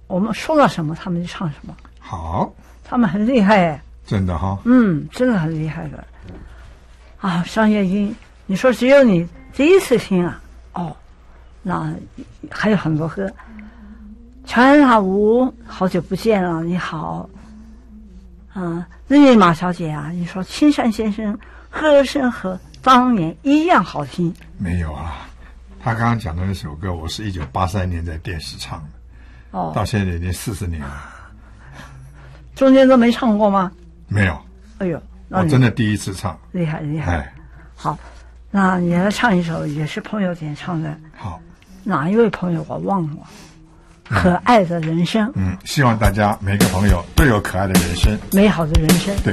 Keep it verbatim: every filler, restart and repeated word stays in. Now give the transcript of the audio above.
我们说到什么他们就唱什么。 好， 他们很厉害哎， 真的哈、哦。 嗯，真的很厉害的。啊，商业音，你说只有你第一次听啊？哦，那还有很多歌。乔安舞，好久不见了，你好。嗯、呃，那位马小姐啊，你说青山先生歌声和当年一样好听？ 没有啊，他刚刚讲的那首歌，我是一九八三年在电视唱的，哦，到现在已经四十年了。 中间都没唱过吗？ 没有。 哎呦， 我真的第一次唱， 厉害厉害。 哎， 好，那你来唱一首，也是朋友点唱的。 好， 哪一位朋友我忘了？可爱的人生。 嗯，希望大家每个朋友都有可爱的人生， 美好的人生。 对。